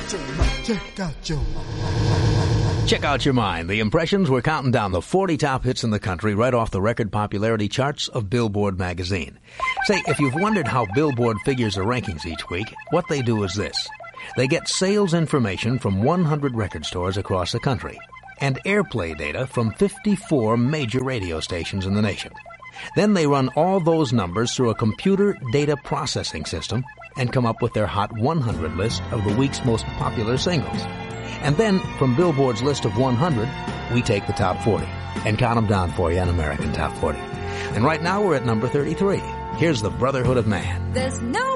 Check out your mind. Check out your mind. The Impressions, we're counting down the 40 top hits in the country right off the record popularity charts of Billboard magazine. Say, if you've wondered how Billboard figures the rankings each week, what they do is this. They get sales information from 100 record stores across the country and airplay data from 54 major radio stations in the nation. Then they run all those numbers through a computer data processing system and come up with their Hot 100 list of the week's most popular singles. And then, from Billboard's list of 100, we take the top 40 and count them down for you on American Top 40. And right now we're at number 33. Here's the Brotherhood of Man. There's no